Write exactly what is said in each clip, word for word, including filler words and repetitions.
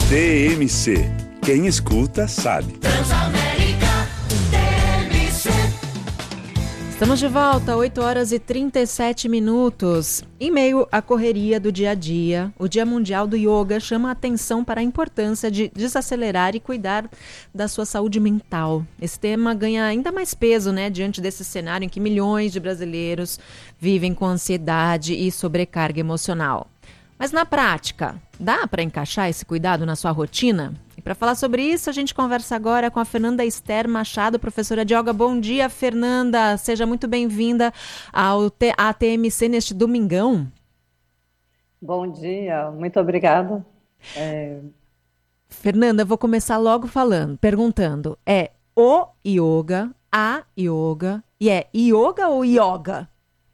T M C. Quem escuta sabe. Transamérica T M C. Estamos de volta, oito horas e trinta e sete minutos. Em meio à correria do dia a dia, o Dia Mundial do Yoga chama a atenção para a importância de desacelerar e cuidar da sua saúde mental. Esse tema ganha ainda mais peso, né, diante desse cenário em que milhões de brasileiros vivem com ansiedade e sobrecarga emocional. Mas na prática, dá para encaixar esse cuidado na sua rotina? E para falar sobre isso, a gente conversa agora com a Fernanda Esther Machado, professora de yoga. Bom dia, Fernanda. Seja muito bem-vinda ao T- à T M C neste domingão. Bom dia, muito obrigada. É... Fernanda, eu vou começar logo falando, perguntando. É o yoga, a yoga, e é yoga ou yoga?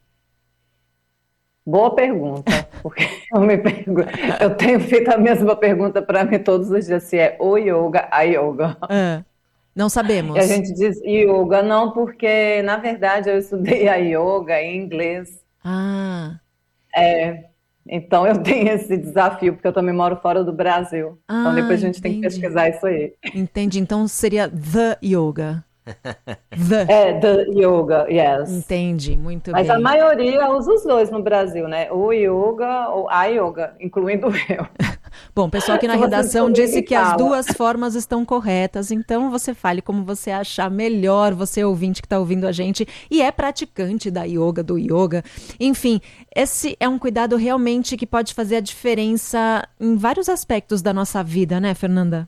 Boa pergunta, porque eu, me pergunto, eu tenho feito a mesma pergunta para mim todos os dias, se é o yoga, a yoga. Ah, não sabemos. E a gente diz yoga, não, porque na verdade eu estudei a yoga em inglês. Ah. É, então eu tenho esse desafio, porque eu também moro fora do Brasil. Ah, então depois a gente entendi. tem que pesquisar isso aí. Entendi, então seria the yoga. The. É, the yoga, yes. Entendi, muito Mas bem. a maioria usa os dois no Brasil, né? O yoga ou a yoga, incluindo eu. Bom, o pessoal aqui na Você redação também disse que as fala. duas formas estão corretas, então você fale como você achar melhor, você ouvinte que está ouvindo a gente e é praticante da yoga, do yoga. Enfim, esse é um cuidado realmente que pode fazer a diferença em vários aspectos da nossa vida, né, Fernanda?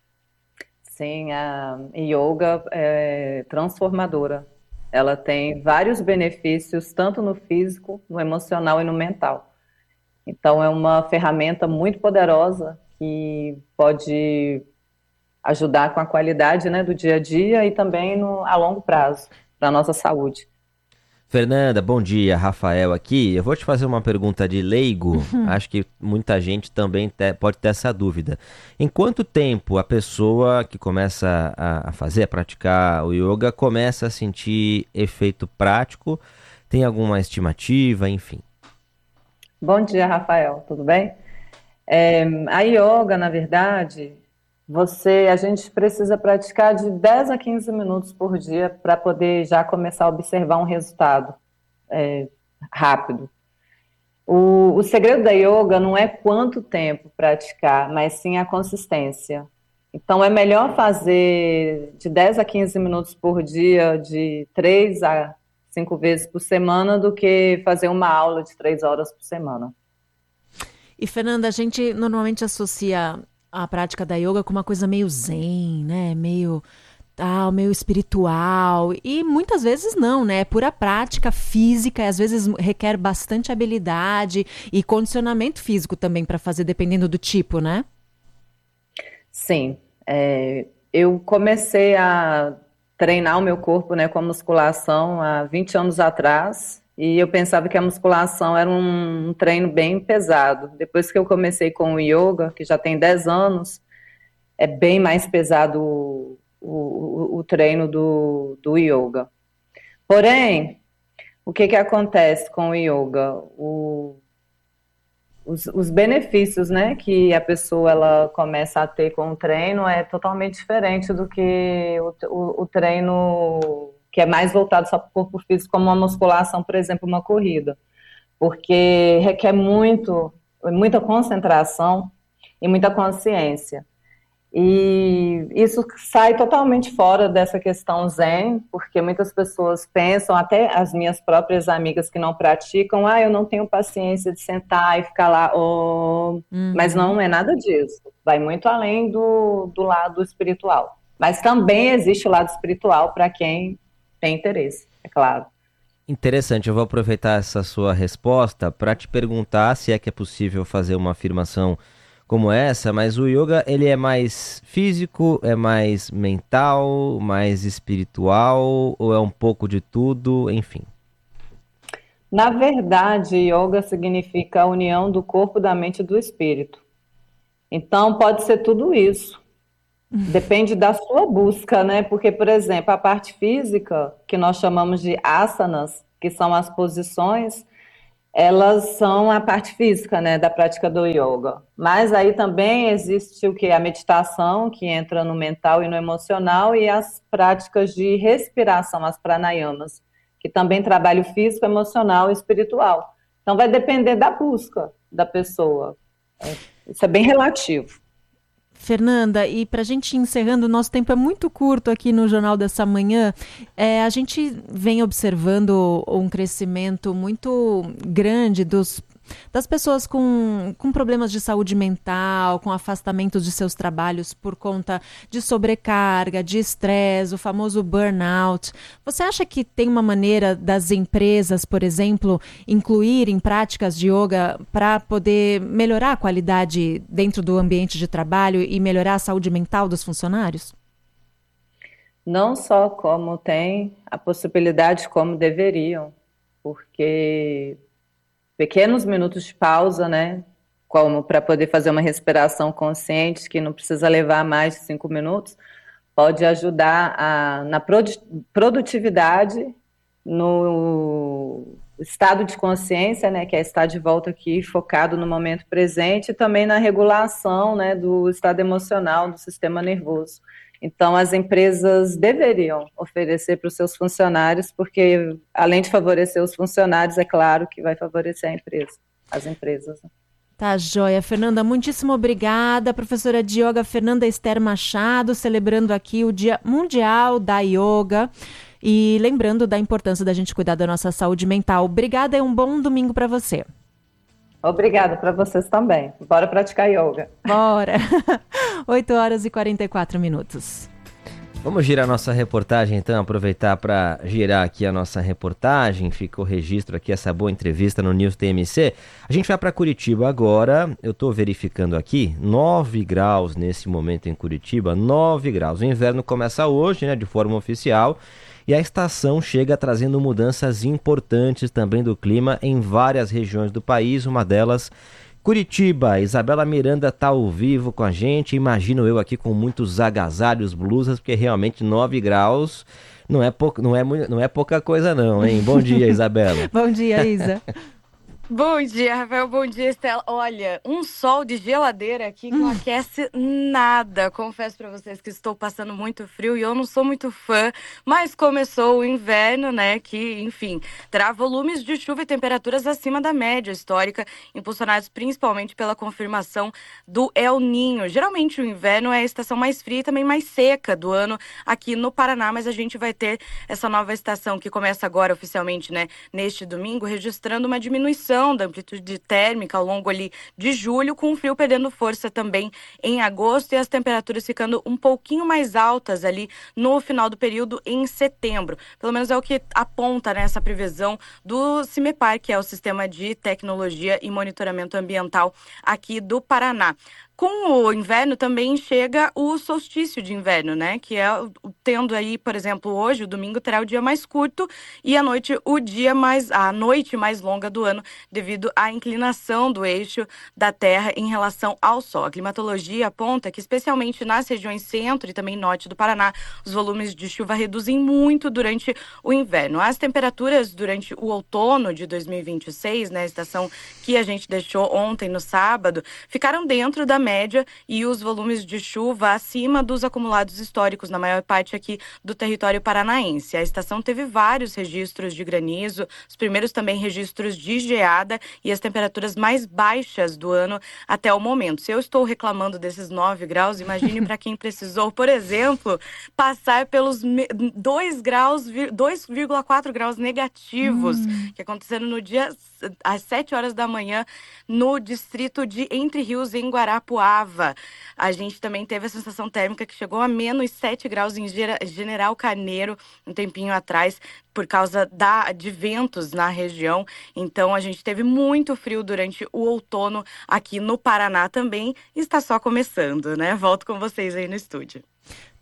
Sim, a yoga é transformadora. Ela tem vários benefícios, tanto no físico, no emocional e no mental. Então, é uma ferramenta muito poderosa que pode ajudar com a qualidade, né, do dia a dia e também no, a longo prazo, para a nossa saúde. Fernanda, bom dia, Rafael aqui. Eu vou te fazer uma pergunta de leigo, acho que muita gente também te, pode ter essa dúvida. Em quanto tempo a pessoa que começa a, a fazer, a praticar o yoga, começa a sentir efeito prático? Tem alguma estimativa, enfim? Bom dia, Rafael, tudo bem? É, a yoga, na verdade, você, a gente precisa praticar de dez a quinze minutos por dia para poder já começar a observar um resultado é, rápido. O, o segredo da yoga não é quanto tempo praticar, mas sim a consistência. Então, é melhor fazer de dez a quinze minutos por dia, de três a cinco vezes por semana, do que fazer uma aula de três horas por semana. E, Fernanda, a gente normalmente associa a prática da yoga com uma coisa meio zen, né? Meio tal, meio espiritual. E muitas vezes não, né? É pura prática física, e às vezes requer bastante habilidade e condicionamento físico também para fazer, dependendo do tipo, né? Sim. É, eu comecei a treinar o meu corpo, né, com a musculação há vinte anos atrás. E eu pensava que a musculação era um, um treino bem pesado. Depois que eu comecei com o yoga, que já tem dez anos, é bem mais pesado o, o, o treino do, do yoga. Porém, o que, que acontece com o yoga? O, os, os benefícios, né, que a pessoa ela começa a ter com o treino é totalmente diferente do que o, o, o treino que é mais voltado só para o corpo físico, como uma musculação, por exemplo, uma corrida. Porque requer muito, muita concentração e muita consciência. E isso sai totalmente fora dessa questão zen, porque muitas pessoas pensam, até as minhas próprias amigas que não praticam, ah, eu não tenho paciência de sentar e ficar lá, oh. Uhum. Mas não é nada disso. Vai muito além do, do lado espiritual. Mas também existe o lado espiritual para quem tem interesse, é claro. Interessante, eu vou aproveitar essa sua resposta para te perguntar se é que é possível fazer uma afirmação como essa, mas o yoga ele é mais físico, é mais mental, mais espiritual, ou é um pouco de tudo, enfim? Na verdade, yoga significa a união do corpo, da mente e do espírito. Então, pode ser tudo isso. Depende da sua busca, né? Porque, por exemplo, a parte física, que nós chamamos de asanas, que são as posições, elas são a parte física, né, da prática do yoga. Mas aí também existe o que? A meditação, que entra no mental e no emocional, e as práticas de respiração, as pranayamas, que também trabalham o físico, emocional e espiritual. Então vai depender da busca da pessoa. Isso é bem relativo. Fernanda, e para a gente ir encerrando, o nosso tempo é muito curto aqui no Jornal dessa Manhã. É, a gente vem observando um crescimento muito grande dos, das pessoas com, com problemas de saúde mental, com afastamento de seus trabalhos por conta de sobrecarga, de estresse, o famoso burnout. Você acha que tem uma maneira das empresas, por exemplo, incluírem práticas de yoga para poder melhorar a qualidade dentro do ambiente de trabalho e melhorar a saúde mental dos funcionários? Não só como tem a possibilidade, como deveriam, porque pequenos minutos de pausa, né, como para poder fazer uma respiração consciente, que não precisa levar mais de cinco minutos, pode ajudar a, na produtividade, no estado de consciência, né, que é estar de volta aqui, focado no momento presente, e também na regulação, né, do estado emocional, do sistema nervoso. Então, as empresas deveriam oferecer para os seus funcionários, porque, além de favorecer os funcionários, é claro que vai favorecer a empresa, as empresas. Tá, joia. Fernanda, muitíssimo obrigada. Professora de Yoga Fernanda Esther Machado, celebrando aqui o Dia Mundial da Yoga e lembrando da importância da gente cuidar da nossa saúde mental. Obrigada e um bom domingo para você. Obrigada para vocês também. Bora praticar yoga. Bora! oito horas e quarenta e quatro minutos. Vamos girar nossa reportagem, então, aproveitar para girar aqui a nossa reportagem. Fica o registro aqui, essa boa entrevista no News T M C. A gente vai para Curitiba agora. Eu estou verificando aqui, nove graus nesse momento em Curitiba, nove graus. O inverno começa hoje, né, de forma oficial. E a estação chega trazendo mudanças importantes também do clima em várias regiões do país, uma delas Curitiba. Isabela Miranda está ao vivo com a gente, imagino eu aqui com muitos agasalhos, blusas, porque realmente nove graus não é, pou... não é, não é pouca coisa não, hein? Bom dia, Isabela. Bom dia, Isa. Bom dia, Rafael. Bom dia, Estela. Olha, um sol de geladeira aqui que não aquece nada. Confesso pra vocês que estou passando muito frio e eu não sou muito fã, mas começou o inverno, né, que, enfim, terá volumes de chuva e temperaturas acima da média histórica, impulsionados principalmente pela confirmação do El Niño. Geralmente o inverno é a estação mais fria e também mais seca do ano aqui no Paraná, mas a gente vai ter essa nova estação que começa agora oficialmente, né, neste domingo, registrando uma diminuição da amplitude térmica ao longo ali de julho, com o frio perdendo força também em agosto e as temperaturas ficando um pouquinho mais altas ali no final do período em setembro. Pelo menos é o que aponta nessa previsão do CIMEPAR, que é o Sistema de Tecnologia e Monitoramento Ambiental aqui do Paraná. Com o inverno também chega o solstício de inverno, né? Que é tendo aí, por exemplo, hoje, o domingo terá o dia mais curto e à noite o dia mais, a noite mais longa do ano, devido à inclinação do eixo da Terra em relação ao Sol. A climatologia aponta que, especialmente nas regiões centro e também norte do Paraná, os volumes de chuva reduzem muito durante o inverno. As temperaturas durante o outono de dois mil e vinte e seis, né, a estação que a gente deixou ontem no sábado, ficaram dentro da média e os volumes de chuva acima dos acumulados históricos na maior parte aqui do território paranaense. A estação teve vários registros de granizo, os primeiros também registros de geada e as temperaturas mais baixas do ano até o momento. Se eu estou reclamando desses nove graus, imagine para quem precisou, por exemplo, passar pelos dois graus, dois vírgula quatro graus negativos hum. que aconteceram no dia às sete horas da manhã no distrito de Entre Rios, em Guarapuava. A gente também teve a sensação térmica que chegou a menos sete graus em General Carneiro, um tempinho atrás, por causa da, de ventos na região. Então, a gente teve muito frio durante o outono aqui no Paraná também. E está só começando, né? Volto com vocês aí no estúdio.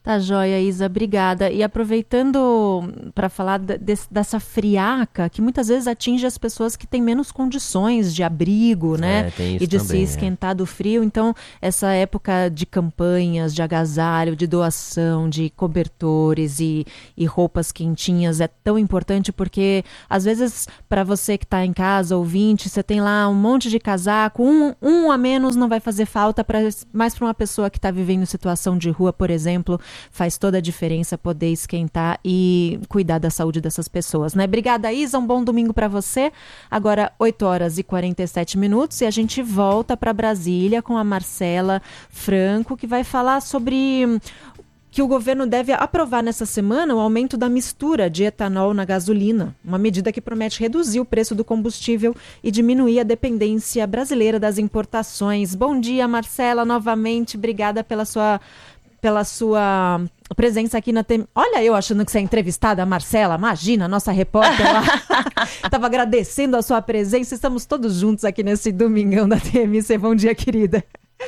Tá joia, Isa, obrigada. E aproveitando para falar de, dessa friaca, que muitas vezes atinge as pessoas que têm menos condições de abrigo, né? É, tem isso e de também, se esquentar é. do frio. Então, essa época de campanhas, de agasalho, de doação, de cobertores e, e roupas quentinhas é tão importante porque, às vezes, para você que está em casa, ouvinte, você tem lá um monte de casaco, um, um a menos não vai fazer falta, pra, mais para uma pessoa que está vivendo situação de rua, por exemplo. Faz toda a diferença poder esquentar e cuidar da saúde dessas pessoas, né? Obrigada, Isa, um bom domingo para você. Agora, oito horas e quarenta e sete minutos e a gente volta para Brasília com a Marcela Franco, que vai falar sobre que o governo deve aprovar nessa semana o aumento da mistura de etanol na gasolina, uma medida que promete reduzir o preço do combustível e diminuir a dependência brasileira das importações. Bom dia, Marcela, novamente, obrigada pela sua... pela sua presença aqui na T M C. Olha, eu achando que você é entrevistada, a Marcela, imagina, nossa repórter lá. Estava agradecendo a sua presença. Estamos todos juntos aqui nesse domingão da T M C. Bom dia, querida.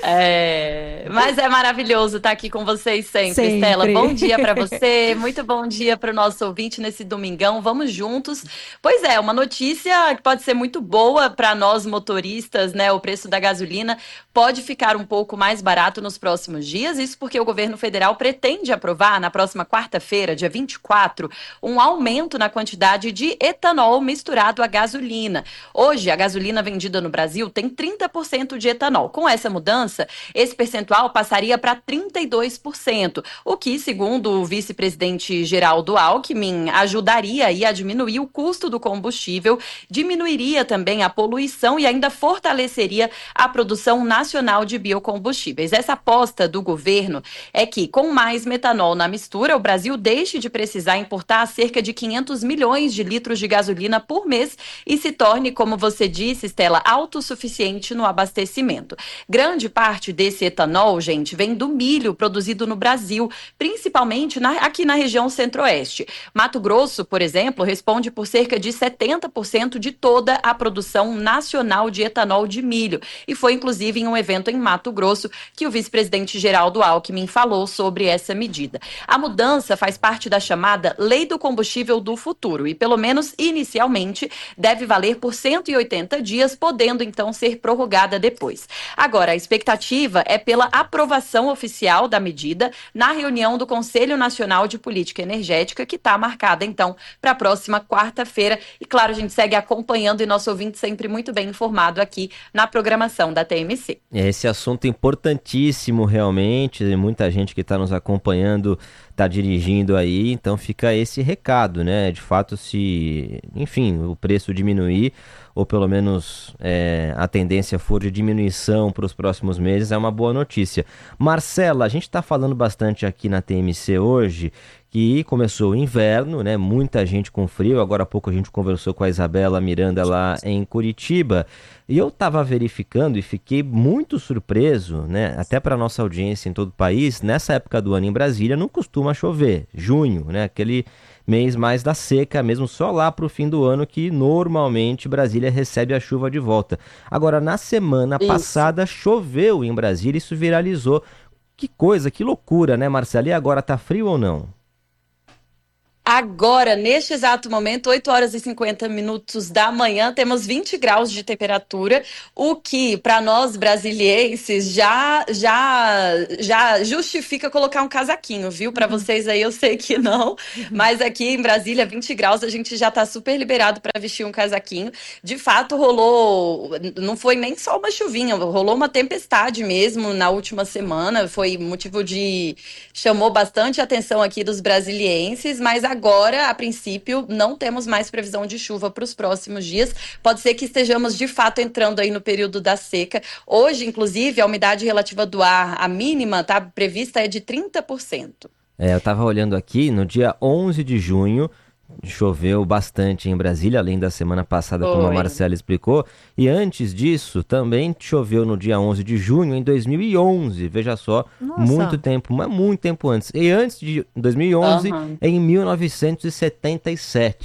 É, mas é maravilhoso estar aqui com vocês sempre, sempre. Estela. Bom dia para você, muito bom dia para o nosso ouvinte nesse domingão. Vamos juntos. Pois é, uma notícia que pode ser muito boa para nós motoristas, né? O preço da gasolina pode ficar um pouco mais barato nos próximos dias. Isso porque o governo federal pretende aprovar na próxima quarta-feira, dia vinte e quatro, um aumento na quantidade de etanol misturado à gasolina. Hoje, a gasolina vendida no Brasil tem trinta por cento de etanol. Com essa mudança, esse percentual passaria para trinta e dois por cento, o que, segundo o vice-presidente Geraldo Alckmin, ajudaria aí a diminuir o custo do combustível, diminuiria também a poluição e ainda fortaleceria a produção nacional de biocombustíveis. Essa aposta do governo é que, com mais metanol na mistura, o Brasil deixe de precisar importar cerca de quinhentos milhões de litros de gasolina por mês e se torne, como você disse, Estela, autossuficiente no abastecimento. Grande parte desse etanol, gente, vem do milho produzido no Brasil, principalmente na, aqui na região centro-oeste. Mato Grosso, por exemplo, responde por cerca de setenta por cento de toda a produção nacional de etanol de milho. E foi, inclusive, em um evento em Mato Grosso que o vice-presidente Geraldo Alckmin falou sobre essa medida. A mudança faz parte da chamada Lei do Combustível do Futuro e, pelo menos inicialmente, deve valer por cento e oitenta dias, podendo, então, ser prorrogada depois. Agora, a expectativa é pela aprovação oficial da medida na reunião do Conselho Nacional de Política Energética, que está marcada, então, para a próxima quarta-feira. E, claro, a gente segue acompanhando e nosso ouvinte sempre muito bem informado aqui na programação da T M C. Esse assunto é importantíssimo, realmente. Muita gente que está nos acompanhando está dirigindo aí, então fica esse recado, né? De fato, se, enfim, o preço diminuir, ou pelo menos é, a tendência for de diminuição para os próximos meses, é uma boa notícia. Marcela, a gente está falando bastante aqui na T M C hoje que começou o inverno, né? Muita gente com frio. Agora há pouco a gente conversou com a Isabela Miranda lá em Curitiba. E eu estava verificando e fiquei muito surpreso, né? Até para a nossa audiência em todo o país, nessa época do ano em Brasília não costuma chover. Junho, né? Aquele mês mais da seca, mesmo só lá para o fim do ano que normalmente Brasília recebe a chuva de volta. Agora, na semana isso. passada choveu em Brasília, isso viralizou. Que coisa, que loucura, né, Marcela? E agora tá frio ou não? Agora, neste exato momento, oito horas e cinquenta minutos da manhã, temos vinte graus de temperatura, o que, para nós brasilienses, já, já, já justifica colocar um casaquinho, viu? Para vocês aí eu sei que não, mas aqui em Brasília, vinte graus, a gente já está super liberado para vestir um casaquinho. De fato, rolou, não foi nem só uma chuvinha, rolou uma tempestade mesmo na última semana, foi motivo de... chamou bastante a atenção aqui dos brasilienses, mas agora, a princípio, não temos mais previsão de chuva para os próximos dias. Pode ser que estejamos, de fato, entrando aí no período da seca. Hoje, inclusive, a umidade relativa do ar, a mínima, tá prevista é de trinta por cento. É, eu estava olhando aqui, no dia onze de junho, choveu bastante em Brasília, além da semana passada, como Oi. a Marcela explicou. E antes disso, também choveu no dia onze de junho, em dois mil e onze. Veja só, Nossa. muito tempo, mas muito tempo antes. E antes de dois mil e onze, uhum. em mil novecentos e setenta e sete. Que loucura!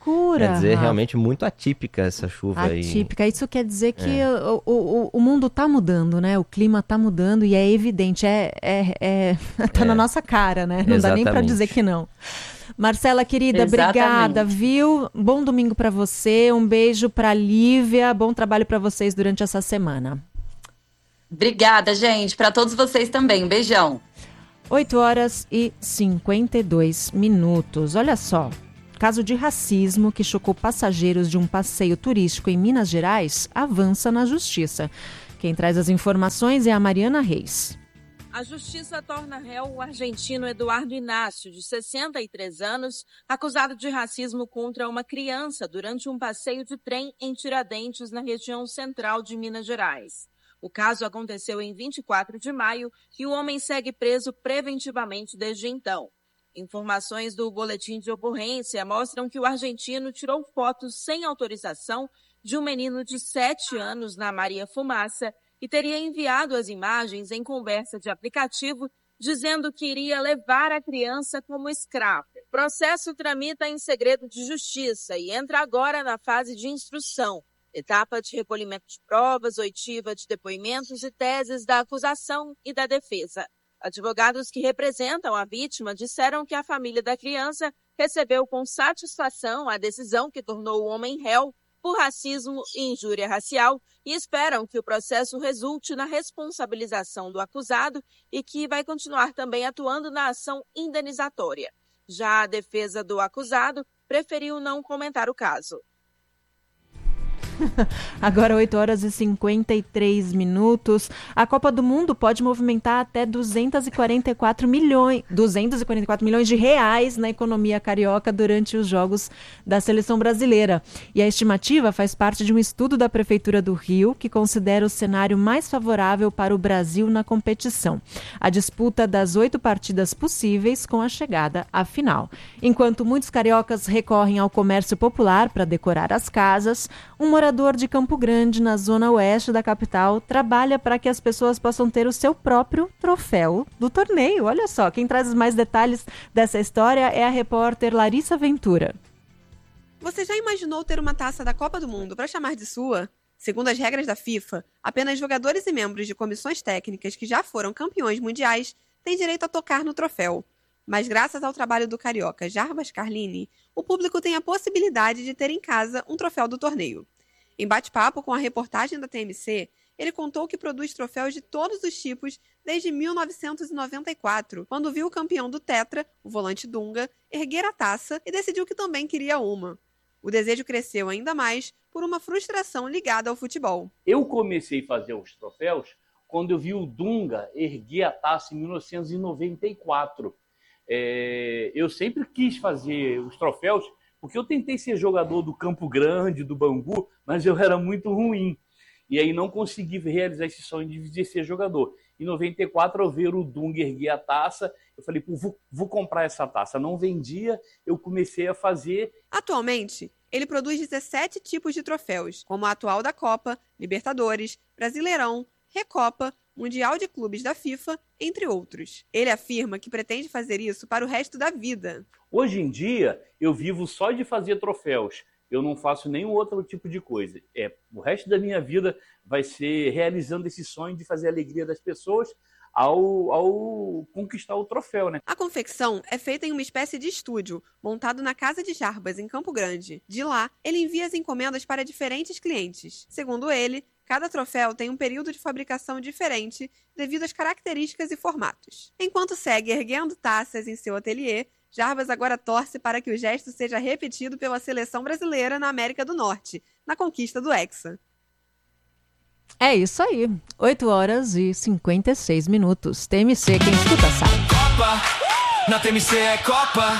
loucura! Quer dizer, Rafa. realmente muito atípica essa chuva aí. Atípica. Isso quer dizer que é. o, o, o mundo está mudando, né? O clima está mudando e é evidente. É, é, é... tá é. na nossa cara, né? Não Exatamente. Dá nem para dizer que não. Marcela, querida, Exatamente. Obrigada, viu? Bom domingo para você. Um beijo para Lívia. Bom trabalho para vocês durante essa semana. Obrigada, gente. Para todos vocês também. Um beijão. oito horas e cinquenta e dois minutos. Olha só. Caso de racismo que chocou passageiros de um passeio turístico em Minas Gerais avança na justiça. Quem traz as informações é a Mariana Reis. A justiça torna réu o argentino Eduardo Inácio, de sessenta e três anos, acusado de racismo contra uma criança durante um passeio de trem em Tiradentes, na região central de Minas Gerais. O caso aconteceu em vinte e quatro de maio e o homem segue preso preventivamente desde então. Informações do boletim de ocorrência mostram que o argentino tirou fotos sem autorização de um menino de sete anos na Maria Fumaça e teria enviado as imagens em conversa de aplicativo, dizendo que iria levar a criança como escravo. O processo tramita em segredo de justiça e entra agora na fase de instrução, etapa de recolhimento de provas, oitiva de depoimentos e teses da acusação e da defesa. Advogados que representam a vítima disseram que a família da criança recebeu com satisfação a decisão que tornou o homem réu por racismo e injúria racial e esperam que o processo resulte na responsabilização do acusado e que vai continuar também atuando na ação indenizatória. Já a defesa do acusado preferiu não comentar o caso. Agora oito horas e cinquenta e três minutos. A Copa do Mundo pode movimentar até duzentos e quarenta e quatro milhões, duzentos e quarenta e quatro milhões de reais na economia carioca durante os jogos da seleção brasileira. E a estimativa faz parte de um estudo da Prefeitura do Rio, que considera o cenário mais favorável para o Brasil na competição. A disputa das oito partidas possíveis com a chegada à final. Enquanto muitos cariocas recorrem ao comércio popular para decorar as casas, um morador de Campo Grande, na zona oeste da capital, trabalha para que as pessoas possam ter o seu próprio troféu do torneio. Olha só, quem traz os mais detalhes dessa história é a repórter Larissa Ventura. Você já imaginou ter uma taça da Copa do Mundo para chamar de sua? Segundo as regras da FIFA, apenas jogadores e membros de comissões técnicas que já foram campeões mundiais têm direito a tocar no troféu. Mas graças ao trabalho do carioca Jarbas Carlini, o público tem a possibilidade de ter em casa um troféu do torneio. Em bate-papo com a reportagem da T M C, ele contou que produz troféus de todos os tipos desde mil novecentos e noventa e quatro, quando viu o campeão do Tetra, o volante Dunga, erguer a taça e decidiu que também queria uma. O desejo cresceu ainda mais por uma frustração ligada ao futebol. Eu comecei a fazer os troféus quando eu vi o Dunga erguer a taça em mil novecentos e noventa e quatro. É, eu sempre quis fazer os troféus porque eu tentei ser jogador do Campo Grande, do Bangu, mas eu era muito ruim. E aí não consegui realizar esse sonho de ser jogador. Em noventa e quatro, ao ver o Dunga erguer a taça, eu falei, pô, vou, vou comprar essa taça. Não vendia, eu comecei a fazer. Atualmente, ele produz dezessete tipos de troféus, como a atual da Copa, Libertadores, Brasileirão, Recopa, Mundial de Clubes da FIFA, entre outros. Ele afirma que pretende fazer isso para o resto da vida. Hoje em dia, eu vivo só de fazer troféus. Eu não faço nenhum outro tipo de coisa. É, o resto da minha vida vai ser realizando esse sonho de fazer a alegria das pessoas ao, ao conquistar o troféu, né? A confecção é feita em uma espécie de estúdio, montado na casa de Jarbas, em Campo Grande. De lá, ele envia as encomendas para diferentes clientes. Segundo ele, cada troféu tem um período de fabricação diferente devido às características e formatos. Enquanto segue erguendo taças em seu ateliê, Jarbas agora torce para que o gesto seja repetido pela seleção brasileira na América do Norte, na conquista do Hexa. É isso aí. oito horas e cinquenta e seis minutos. T M C, quem escuta sabe. Copa, na T M C é Copa.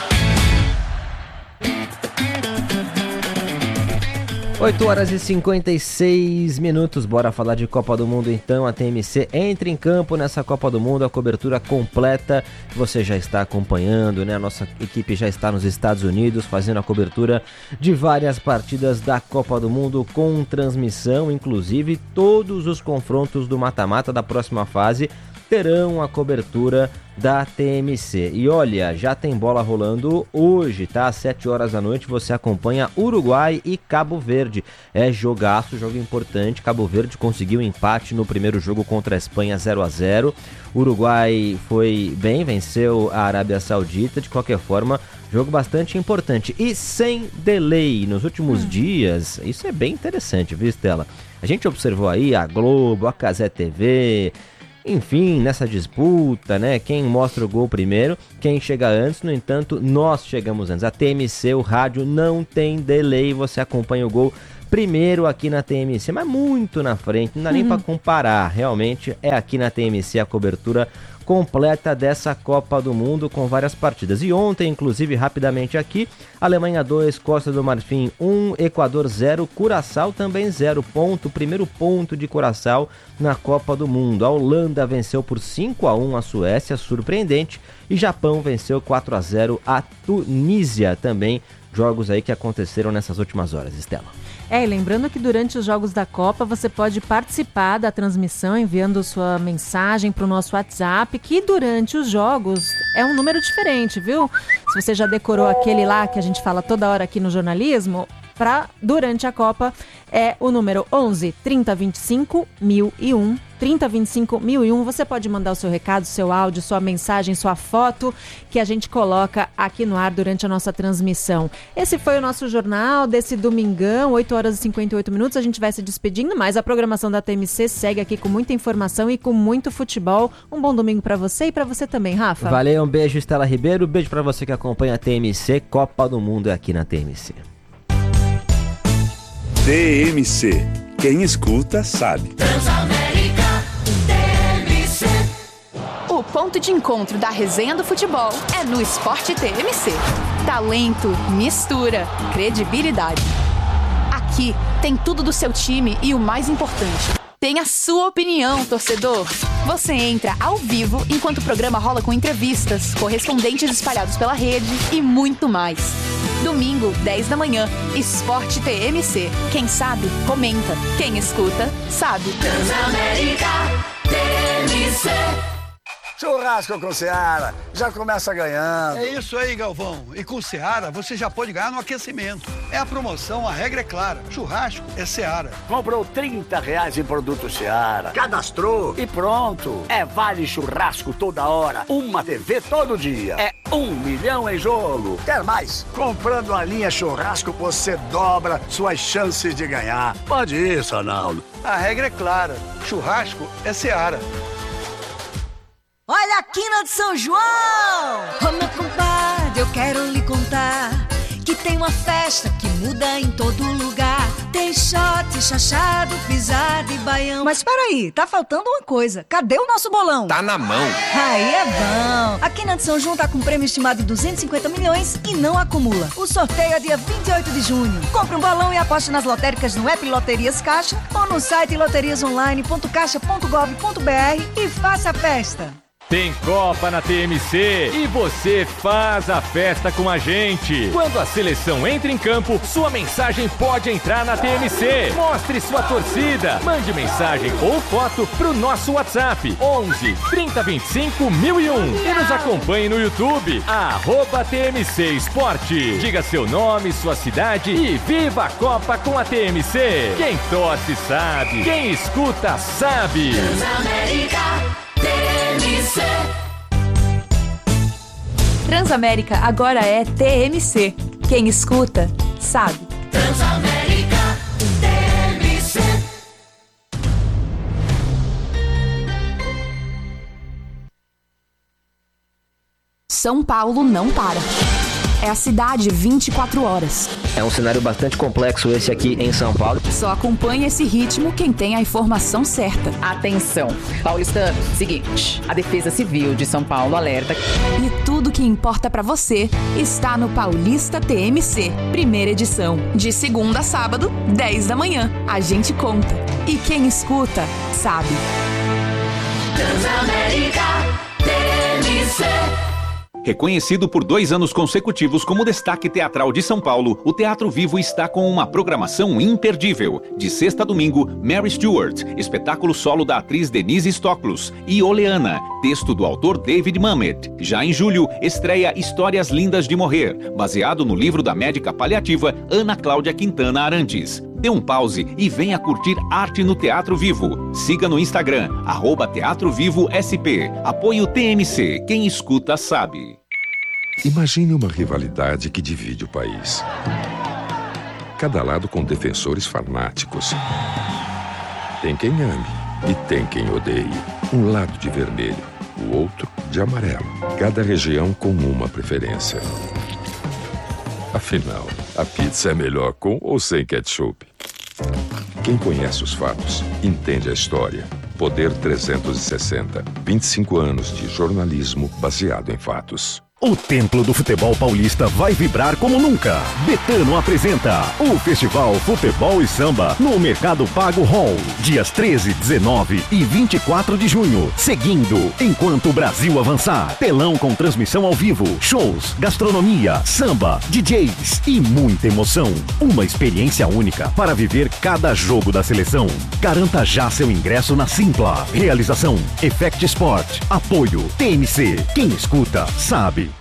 oito horas e cinquenta e seis minutos, bora falar de Copa do Mundo então. A T M C entra em campo nessa Copa do Mundo, a cobertura completa, você já está acompanhando, né? A nossa equipe já está nos Estados Unidos fazendo a cobertura de várias partidas da Copa do Mundo com transmissão, inclusive todos os confrontos do mata-mata da próxima fase terão a cobertura da T M C. E olha, já tem bola rolando hoje, tá? Às sete horas da noite você acompanha Uruguai e Cabo Verde. É jogaço, jogo importante. Cabo Verde conseguiu um empate no primeiro jogo contra a Espanha, zero a zero. Uruguai foi bem, venceu a Arábia Saudita. De qualquer forma, jogo bastante importante. E sem delay. Nos últimos hum. dias, isso é bem interessante, viu, Estela? A gente observou aí a Globo, a Cazé T V... Enfim, nessa disputa, né? Quem mostra o gol primeiro, quem chega antes. No entanto, nós chegamos antes. A T M C, o rádio, não tem delay. Você acompanha o gol primeiro aqui na T M C, mas muito na frente. Não dá nem uhum. para comparar. Realmente é aqui na T M C a cobertura completa dessa Copa do Mundo com várias partidas. E ontem, inclusive, rapidamente aqui, Alemanha dois, Costa do Marfim um, Equador zero, Curaçao também zero ponto, primeiro ponto de Curaçao na Copa do Mundo. A Holanda venceu por cinco a um a Suécia, surpreendente, e Japão venceu quatro a zero a Tunísia, também jogos aí que aconteceram nessas últimas horas, Estela. É, e lembrando que durante os Jogos da Copa você pode participar da transmissão enviando sua mensagem para o nosso WhatsApp, que durante os jogos é um número diferente, viu? Se você já decorou aquele lá que a gente fala toda hora aqui no jornalismo, para durante a Copa é o número onze, trinta, vinte e cinco, mil e um. trinta, vinte e cinco, mil e um. Você pode mandar o seu recado, seu áudio, sua mensagem, sua foto, que a gente coloca aqui no ar durante a nossa transmissão. Esse foi o nosso jornal desse domingão, oito horas e cinquenta e oito minutos. A gente vai se despedindo, mas a programação da T M C segue aqui com muita informação e com muito futebol. Um bom domingo para você e para você também, Rafa. Valeu, um beijo, Estela Ribeiro. Beijo para você que acompanha a T M C. Copa do Mundo é aqui na T M C. T M C. Quem escuta, sabe. Transamérica T M C. O ponto de encontro da resenha do futebol é no Esporte T M C. Talento, mistura, credibilidade. Aqui tem tudo do seu time e o mais importante, tem a sua opinião, torcedor. Você entra ao vivo enquanto o programa rola com entrevistas, correspondentes espalhados pela rede e muito mais. Domingo, dez da manhã, Esporte T M C. Quem sabe, comenta. Quem escuta, sabe. Transamérica T M C. Churrasco com Seara, já começa ganhando. É isso aí, Galvão. E com Seara, você já pode ganhar no aquecimento. É a promoção, a regra é clara. Churrasco é Seara. Comprou trinta reais em produto Seara, cadastrou e pronto. É vale churrasco toda hora, uma T V todo dia. É um milhão em jogo. Quer mais? Comprando a linha churrasco, você dobra suas chances de ganhar. Pode isso, Arnaldo. A regra é clara. Churrasco é Seara. Olha a quina de São João! Ô meu compadre, eu quero lhe contar que tem uma festa que muda em todo lugar. Tem shot, chachado, pisado e baião. Mas peraí, tá faltando uma coisa. Cadê o nosso bolão? Tá na mão. Aí é bom. A Quina de São João tá com um prêmio estimado de duzentos e cinquenta milhões e não acumula. O sorteio é dia vinte e oito de junho. Compre um balão e aposte nas lotéricas no app Loterias Caixa ou no site loterias online ponto caixa ponto gov ponto br e faça a festa. Tem Copa na T M C e você faz a festa com a gente. Quando a seleção entra em campo, sua mensagem pode entrar na T M C. Mostre sua torcida. Mande mensagem ou foto pro nosso WhatsApp onze, trinta, vinte e cinco, mil e um e nos acompanhe no YouTube, arroba T M C Esporte. Diga seu nome, sua cidade e viva a Copa com a T M C. Quem torce sabe, quem escuta sabe. Transamérica T M C. Transamérica agora é T M C. Quem escuta, sabe. Transamérica T M C. São Paulo não para. É a cidade vinte e quatro horas. É um cenário bastante complexo esse aqui em São Paulo. Só acompanha esse ritmo quem tem a informação certa. Atenção, paulistano, seguinte, a Defesa Civil de São Paulo alerta. E tudo que importa pra você está no Paulista T M C, primeira edição. De segunda a sábado, dez da manhã. A gente conta. E quem escuta, sabe. Transamérica T M C. Reconhecido por dois anos consecutivos como destaque teatral de São Paulo, o Teatro Vivo está com uma programação imperdível. De sexta a domingo, Mary Stuart, espetáculo solo da atriz Denise Stoklos, e Oleana, texto do autor David Mamet. Já em julho, estreia Histórias Lindas de Morrer, baseado no livro da médica paliativa Ana Cláudia Quintana Arantes. Dê um pause e venha curtir arte no Teatro Vivo. Siga no Instagram, arroba Teatro Vivo S P. Apoie o T M C. Quem escuta sabe. Imagine uma rivalidade que divide o país. Cada lado com defensores fanáticos. Tem quem ame e tem quem odeie. Um lado de vermelho, o outro de amarelo. Cada região com uma preferência. Afinal, a pizza é melhor com ou sem ketchup? Quem conhece os fatos, entende a história. Poder trezentos e sessenta. vinte e cinco anos de jornalismo baseado em fatos. O Templo do Futebol Paulista vai vibrar como nunca. Betano apresenta o Festival Futebol e Samba no Mercado Pago Hall, dias treze, dezenove e vinte e quatro de junho. Seguindo, enquanto o Brasil avançar, telão com transmissão ao vivo, shows, gastronomia, samba, D Js e muita emoção. Uma experiência única para viver cada jogo da seleção. Garanta já seu ingresso na Simpla. Realização Effect Sport. Apoio T M C. Quem escuta sabe.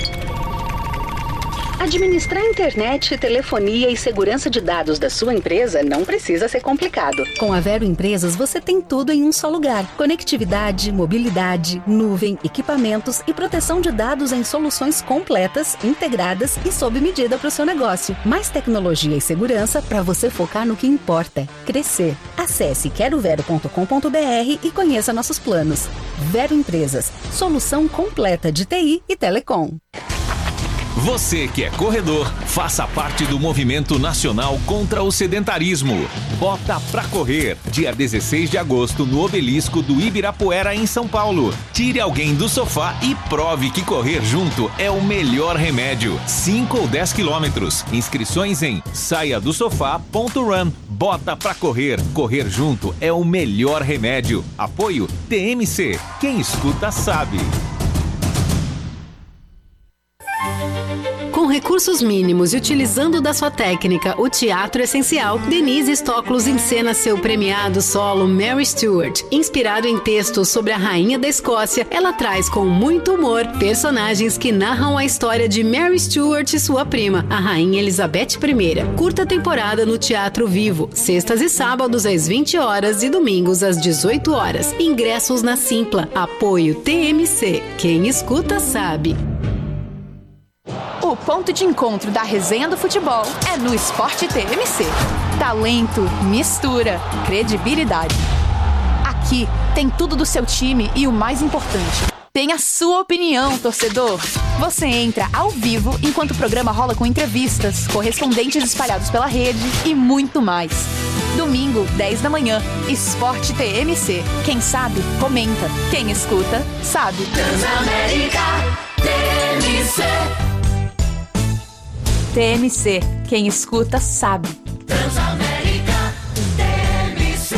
Administrar internet, telefonia e segurança de dados da sua empresa não precisa ser complicado. Com a Vero Empresas, você tem tudo em um só lugar. Conectividade, mobilidade, nuvem, equipamentos e proteção de dados em soluções completas, integradas e sob medida para o seu negócio. Mais tecnologia e segurança para você focar no que importa: crescer. Acesse quero vero ponto com ponto br e conheça nossos planos. Vero Empresas, solução completa de T I e telecom. Você que é corredor, faça parte do Movimento Nacional contra o Sedentarismo. Bota pra correr, dia dezesseis de agosto, no Obelisco do Ibirapuera, em São Paulo. Tire alguém do sofá e prove que correr junto é o melhor remédio. cinco ou dez quilômetros. Inscrições em saia do sofá ponto run. Bota pra correr. Correr junto é o melhor remédio. Apoio T M C. Quem escuta sabe. Com recursos mínimos e utilizando da sua técnica o teatro essencial, Denise Stoklos encena seu premiado solo Mary Stuart. Inspirado em textos sobre a rainha da Escócia, ela traz com muito humor personagens que narram a história de Mary Stuart e sua prima, a rainha Elizabeth I. Curta temporada no Teatro Vivo, sextas e sábados às vinte horas e domingos às dezoito horas. Ingressos na Simpla. Apoio T M C. Quem escuta sabe. O ponto de encontro da resenha do futebol é no Esporte T M C. Talento, mistura, credibilidade. Aqui tem tudo do seu time e o mais importante, tem a sua opinião, torcedor. Você entra ao vivo enquanto o programa rola com entrevistas, correspondentes espalhados pela rede e muito mais. Domingo, dez da manhã, Esporte T M C. Quem sabe, comenta. Quem escuta, sabe. Transamérica T M C. T M C, quem escuta sabe. Transamérica T M C.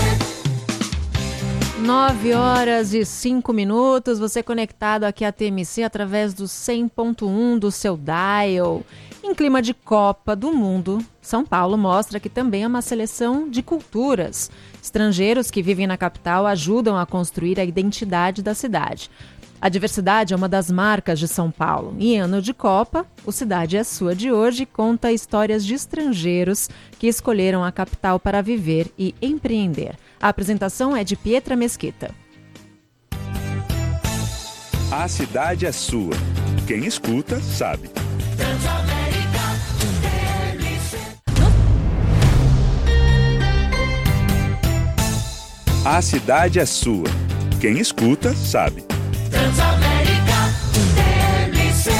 nove horas e cinco minutos, você conectado aqui à T M C através do cem ponto um do seu dial. Em clima de Copa do Mundo, São Paulo mostra que também é uma seleção de culturas. Estrangeiros que vivem na capital ajudam a construir a identidade da cidade. A diversidade é uma das marcas de São Paulo. Em ano de Copa, o Cidade é Sua de hoje conta histórias de estrangeiros que escolheram a capital para viver e empreender. A apresentação é de Pietra Mesquita. A cidade é sua. Quem escuta, sabe. A cidade é sua. Quem escuta, sabe. Transamérica T M C.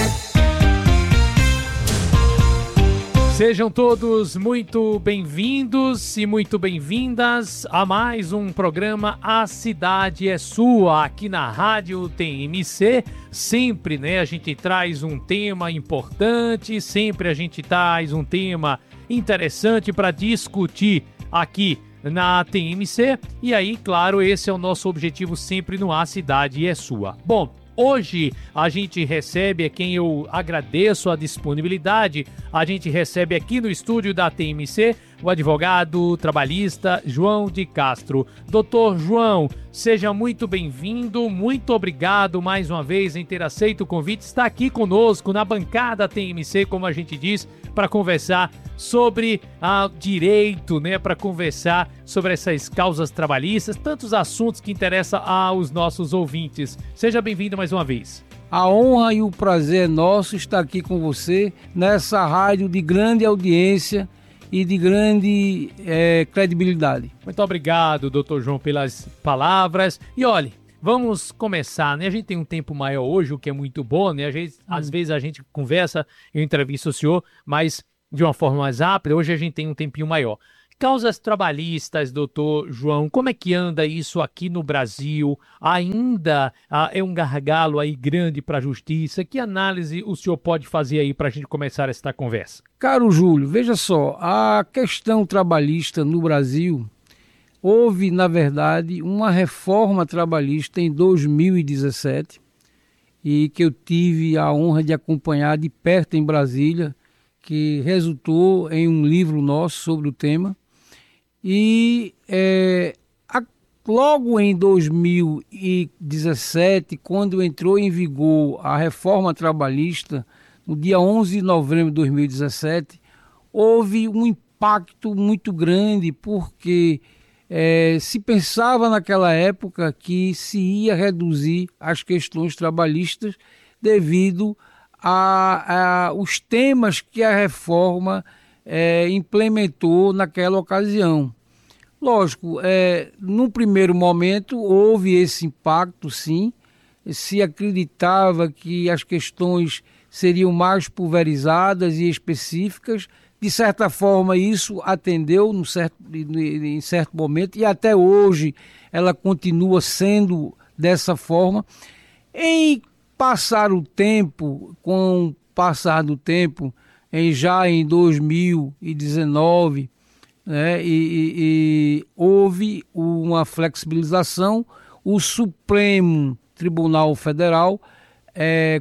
Sejam todos muito bem-vindos e muito bem-vindas a mais um programa A Cidade é Sua, aqui na Rádio T M C. Sempre, né, a gente traz um tema importante, sempre a gente traz um tema interessante para discutir aqui na T M C. E aí, claro, esse é o nosso objetivo sempre no A Cidade é Sua. Bom, Hoje a gente recebe, a quem eu agradeço a disponibilidade, a gente recebe aqui no estúdio da T M C o advogado trabalhista João de Castro. Doutor João, seja muito bem-vindo, muito obrigado mais uma vez em ter aceito o convite, está aqui conosco na bancada T M C, como a gente diz, para conversar sobre ah, direito, né, para conversar sobre essas causas trabalhistas, tantos assuntos que interessam aos nossos ouvintes. Seja bem-vindo mais uma vez. A honra e o prazer é nosso estar aqui com você nessa rádio de grande audiência e de grande é, credibilidade. Muito obrigado, doutor João, pelas palavras. E olhe, vamos começar, né? A gente tem um tempo maior hoje, o que é muito bom, né? A gente, hum. Às vezes a gente conversa, eu entrevisto o senhor, mas de uma forma mais rápida. Hoje a gente tem um tempinho maior. Causas trabalhistas, doutor João, como é que anda isso aqui no Brasil? Ainda ah, é um gargalo aí grande para a justiça? Que análise o senhor pode fazer aí para a gente começar esta conversa? Caro Júlio, veja só, a questão trabalhista no Brasil, houve, na verdade, uma reforma trabalhista em dois mil e dezessete e que eu tive a honra de acompanhar de perto em Brasília, que resultou em um livro nosso sobre o tema. E é, a, logo em dois mil e dezessete, quando entrou em vigor a reforma trabalhista, no dia onze de novembro de dois mil e dezessete, houve um impacto muito grande, porque é, se pensava naquela época que se ia reduzir as questões trabalhistas devido a, a os temas que a reforma é, implementou naquela ocasião. Lógico, é, num primeiro momento houve esse impacto, sim. Se acreditava que as questões seriam mais pulverizadas e específicas. De certa forma, isso atendeu num certo, em certo momento, e até hoje ela continua sendo dessa forma. Em passar o tempo, com o passar do tempo, em, já em dois mil e dezenove, né, e, e, e houve uma flexibilização. O Supremo Tribunal Federal é,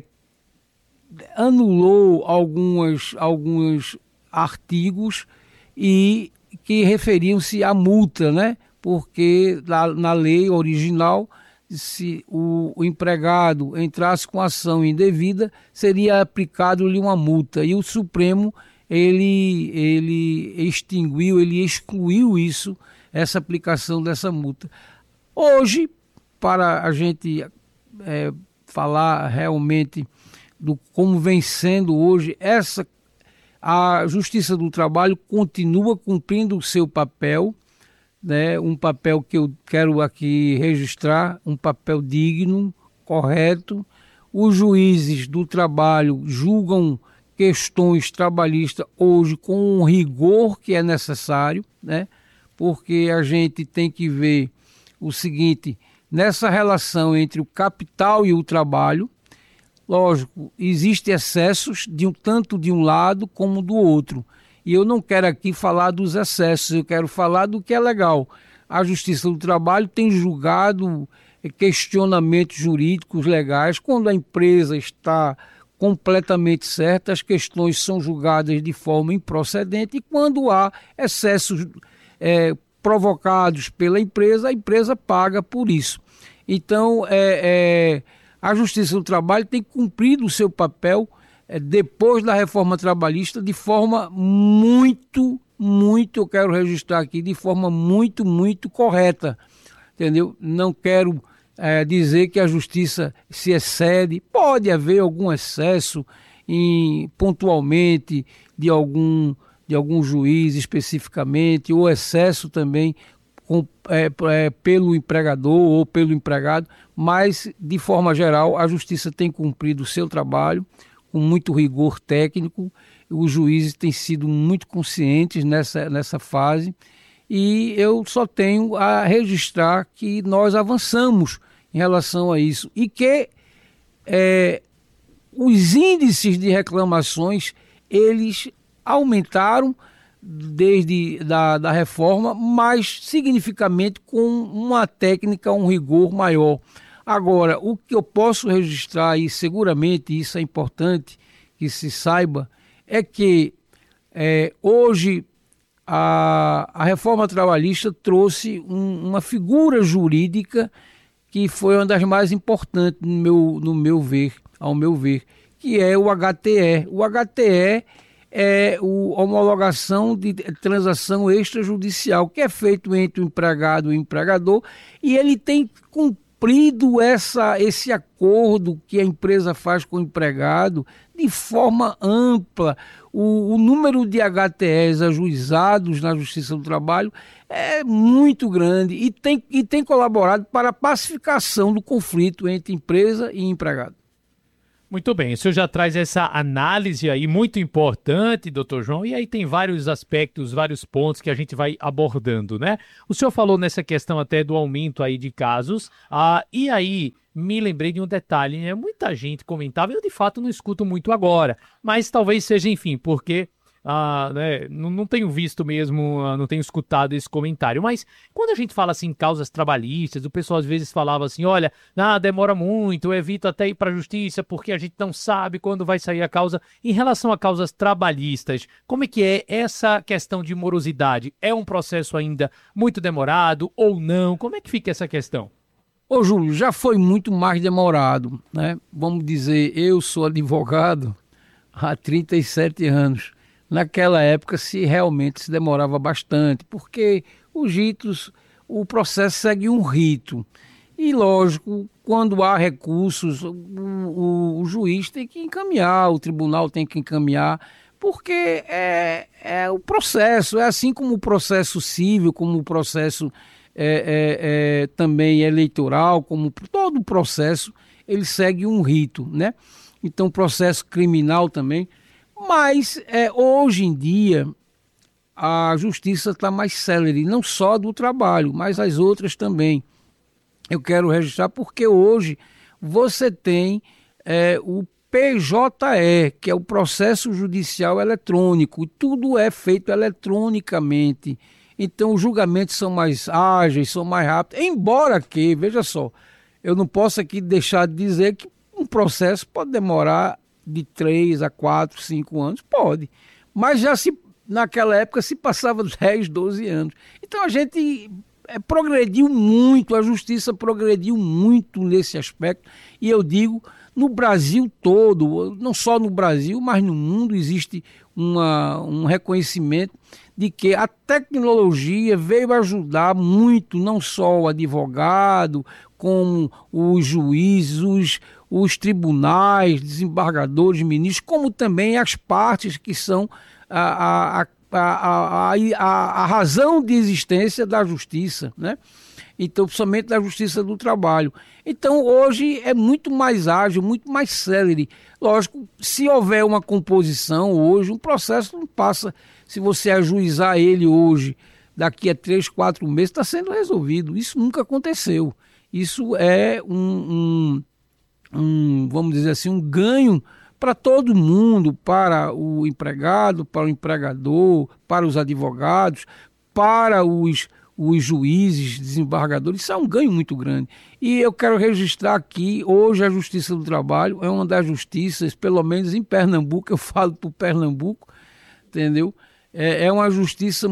anulou algumas, alguns artigos e que referiam-se à multa, né? Porque na, na lei original, se o, o empregado entrasse com ação indevida, seria aplicado-lhe uma multa. E o Supremo ele, ele extinguiu, ele excluiu isso, essa aplicação dessa multa. Hoje, para a gente é, falar realmente do como vem sendo hoje, essa, a Justiça do Trabalho continua cumprindo o seu papel, né, um papel que eu quero aqui registrar, um papel digno, correto. Os juízes do trabalho julgam questões trabalhistas hoje com um rigor que é necessário, né, porque a gente tem que ver o seguinte, nessa relação entre o capital e o trabalho, lógico, existem excessos de um, tanto de um lado como do outro. E eu não quero aqui falar dos excessos, eu quero falar do que é legal. A Justiça do Trabalho tem julgado questionamentos jurídicos legais. Quando a empresa está completamente certa, as questões são julgadas de forma improcedente, e quando há excessos é, provocados pela empresa, a empresa paga por isso. Então, é, é, a Justiça do Trabalho tem cumprido o seu papel é, depois da reforma trabalhista de forma muito, muito, eu quero registrar aqui, de forma muito, muito correta, entendeu? Não quero é, dizer que a Justiça se excede, pode haver algum excesso em, pontualmente de algum, de algum juiz especificamente, ou excesso também com, é, é, pelo empregador ou pelo empregado, mas de forma geral a Justiça tem cumprido o seu trabalho com muito rigor técnico. Os juízes têm sido muito conscientes nessa, nessa fase, e eu só tenho a registrar que nós avançamos em relação a isso e que é, os índices de reclamações eles aumentaram desde da, da reforma, mas significativamente com uma técnica, um rigor maior. Agora, o que eu posso registrar, e seguramente isso é importante que se saiba, é que é, hoje a, a reforma trabalhista trouxe um, uma figura jurídica que foi uma das mais importantes no meu, no meu ver, ao meu ver, que é o H T E. O H T E é a homologação de transação extrajudicial, que é feito entre o empregado e o empregador, e ele tem cumprido essa, esse acordo que a empresa faz com o empregado de forma ampla. O, o número de H T Es ajuizados na Justiça do Trabalho é muito grande e tem, e tem colaborado para a pacificação do conflito entre empresa e empregado. Muito bem, o senhor já traz essa análise aí muito importante, doutor João, e aí tem vários aspectos, vários pontos que a gente vai abordando, né? O senhor falou nessa questão até do aumento aí de casos, ah, e aí me lembrei de um detalhe, né? Muita gente comentava, eu de fato não escuto muito agora, mas talvez seja, enfim, porque ah, né, não, não tenho visto mesmo, ah, não tenho escutado esse comentário, mas quando a gente fala assim causas trabalhistas, o pessoal às vezes falava assim, olha, ah, demora muito, eu evito até ir para a justiça porque a gente não sabe quando vai sair a causa. Em relação a causas trabalhistas, como é que é essa questão de morosidade? É um processo ainda muito demorado ou não? Como é que fica essa questão? Ô Júlio, já foi muito mais demorado, né? Vamos dizer, eu sou advogado há trinta e sete anos. Naquela época se realmente se demorava bastante, porque os ritos, o processo segue um rito. E lógico, quando há recursos, o, o, o juiz tem que encaminhar, o tribunal tem que encaminhar, porque é, é o processo, é assim como o processo civil, como o processo é, é, é, também eleitoral, como todo o processo, ele segue um rito, né? Então o processo criminal também. Mas é, hoje em dia a justiça está mais célere, não só do trabalho, mas as outras também. Eu quero registrar porque hoje você tem é, o P J E, que é o processo judicial eletrônico, e tudo é feito eletronicamente. Então os julgamentos são mais ágeis, são mais rápidos, embora que, veja só, eu não posso aqui deixar de dizer que um processo pode demorar de três a quatro, cinco anos, pode. Mas já se, naquela época se passava dez, doze anos. Então a gente é, progrediu muito, a justiça progrediu muito nesse aspecto. E eu digo, no Brasil todo, não só no Brasil, mas no mundo, existe uma, um reconhecimento de que a tecnologia veio ajudar muito, não só o advogado, como os juízes, os, os tribunais, desembargadores, ministros, como também as partes que são a, a, a, a, a, a razão de existência da justiça, né? Então, principalmente da justiça do trabalho. Então, hoje é muito mais ágil, muito mais célere. Lógico, se houver uma composição hoje, um processo não passa, se você ajuizar ele hoje, daqui a três, quatro meses, está sendo resolvido. Isso nunca aconteceu. Isso é um, um, um, vamos dizer assim, um ganho para todo mundo, para o empregado, para o empregador, para os advogados, para os, os juízes, desembargadores. Isso é um ganho muito grande. E eu quero registrar aqui, hoje a Justiça do Trabalho é uma das justiças, pelo menos em Pernambuco, eu falo por Pernambuco, entendeu? É uma justiça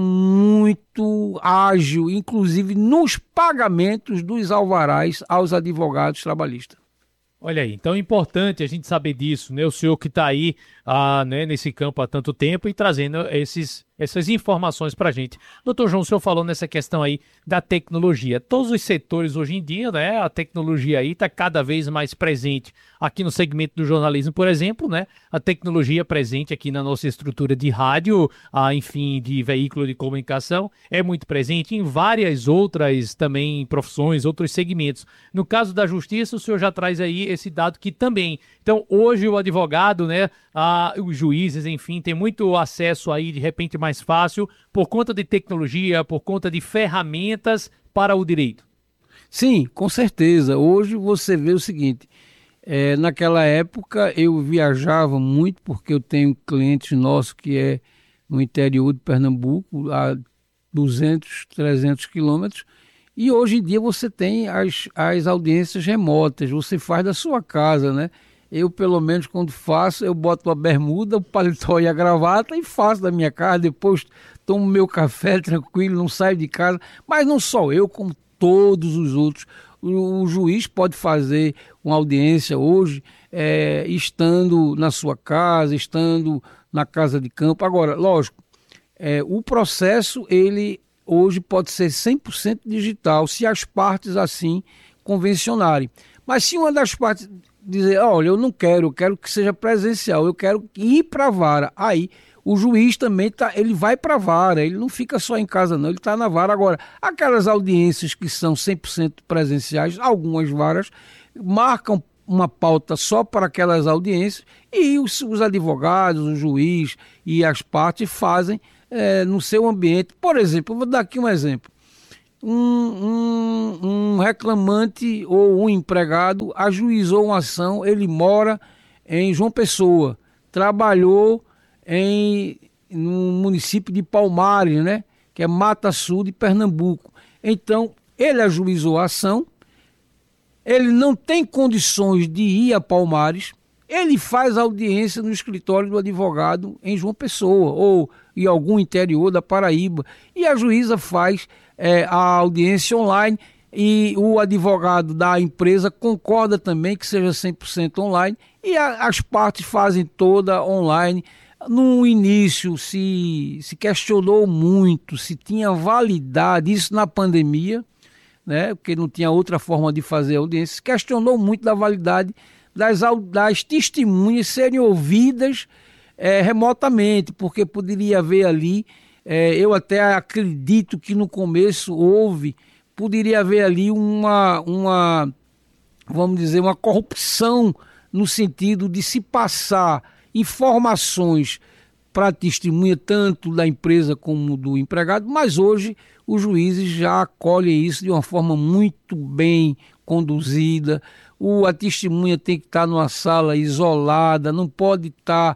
muito ágil, inclusive nos pagamentos dos alvarás aos advogados trabalhistas. Olha aí, então é importante a gente saber disso, né? O senhor que está aí ah, né, nesse campo há tanto tempo e trazendo esses, essas informações para a gente. Doutor João, o senhor falou nessa questão aí da tecnologia. Todos os setores hoje em dia, né? A tecnologia aí está cada vez mais presente. Aqui no segmento do jornalismo, por exemplo, né? A tecnologia presente aqui na nossa estrutura de rádio, ah, enfim, de veículo de comunicação, é muito presente em várias outras também profissões, outros segmentos. No caso da justiça, o senhor já traz aí esse dado que também. Então, hoje o advogado, né, ah, os juízes, enfim, tem muito acesso aí, de repente, mais fácil, por conta de tecnologia, por conta de ferramentas para o direito. Sim, com certeza. Hoje você vê o seguinte, é, naquela época eu viajava muito, porque eu tenho clientes nossos que é no interior de Pernambuco, a duzentos, trezentos quilômetros, E hoje em dia você tem as, as audiências remotas, você faz da sua casa, né? Eu, pelo menos, quando faço, eu boto a bermuda, o paletó e a gravata e faço da minha casa, depois tomo meu café tranquilo, não saio de casa. Mas não só eu, como todos os outros. O, o juiz pode fazer uma audiência hoje, é, estando na sua casa, estando na casa de campo. Agora, lógico, é, o processo, ele hoje pode ser cem por cento digital, se as partes assim convencionarem. Mas se uma das partes dizer, olha, eu não quero, eu quero que seja presencial, eu quero ir para a vara, aí o juiz também tá, ele vai para a vara, ele não fica só em casa não, ele está na vara. Agora, aquelas audiências que são cem por cento presenciais, algumas varas marcam uma pauta só para aquelas audiências e os, os advogados, o juiz e as partes fazem é, no seu ambiente. Por exemplo, eu vou dar aqui um exemplo. Um, um, um reclamante ou um empregado ajuizou uma ação, ele mora em João Pessoa, trabalhou em, no município de Palmares, né, que é Mata Sul de Pernambuco. Então, ele ajuizou a ação, ele não tem condições de ir a Palmares, ele faz audiência no escritório do advogado em João Pessoa ou em algum interior da Paraíba, e a juíza faz é, a audiência online e o advogado da empresa concorda também que seja cem por cento online e a, as partes fazem toda online. No início se, se questionou muito se tinha validade, isso na pandemia, né, porque não tinha outra forma de fazer audiência, se questionou muito da validade das, das testemunhas serem ouvidas é, remotamente, porque poderia haver ali, é, eu até acredito que no começo houve, poderia haver ali uma, uma, vamos dizer, uma corrupção no sentido de se passar informações para a testemunha, tanto da empresa como do empregado, mas hoje os juízes já acolhem isso de uma forma muito bem conduzida. O, a testemunha tem que estar numa sala isolada, não pode estar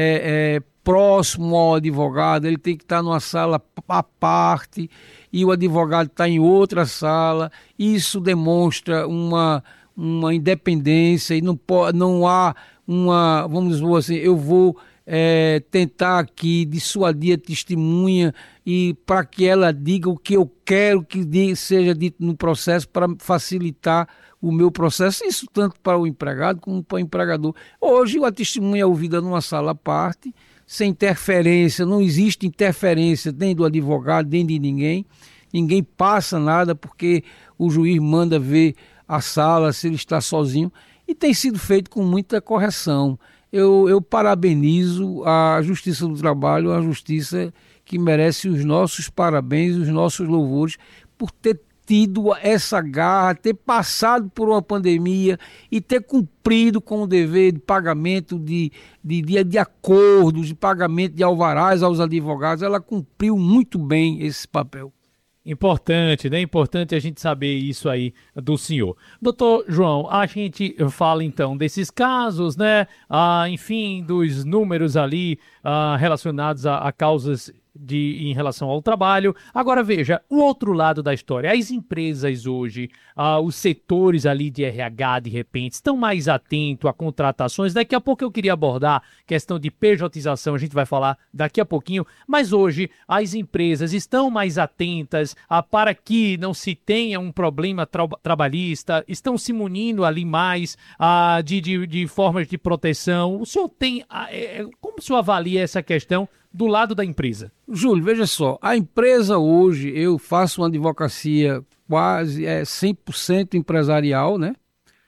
é, é, próximo ao advogado, ele tem que estar numa sala à parte e o advogado está em outra sala. Isso demonstra uma, uma independência e não, pode, não há uma, vamos dizer assim, eu vou é, tentar aqui dissuadir a testemunha e para que ela diga o que eu quero que diga, seja dito no processo para facilitar o meu processo, isso tanto para o empregado como para o empregador. Hoje a testemunha é ouvida numa sala à parte, sem interferência, não existe interferência nem do advogado, nem de ninguém, ninguém passa nada porque o juiz manda ver a sala se ele está sozinho e tem sido feito com muita correção. Eu, eu parabenizo a Justiça do Trabalho, a Justiça que merece os nossos parabéns, os nossos louvores por ter tido essa garra, ter passado por uma pandemia e ter cumprido com o dever de pagamento de, de, de, de acordos, de pagamento de alvarás aos advogados. Ela cumpriu muito bem esse papel. Importante, né? Importante a gente saber isso aí do senhor. Doutor João, a gente fala então desses casos, né? Ah, enfim, dos números ali ah, relacionados a, a causas de, em relação ao trabalho. Agora veja, o outro lado da história. As empresas hoje, ah, os setores ali de R H, de repente, estão mais atentos a contratações. Daqui a pouco eu queria abordar questão de pejotização, a gente vai falar daqui a pouquinho. Mas hoje as empresas estão mais atentas a, para que não se tenha um problema tra trabalhista, estão se munindo ali mais ah, de, de, de formas de proteção. O senhor tem, ah, é, como o senhor avalia essa questão do lado da empresa? Júlio, veja só, a empresa hoje, eu faço uma advocacia quase é, cem por cento empresarial, né?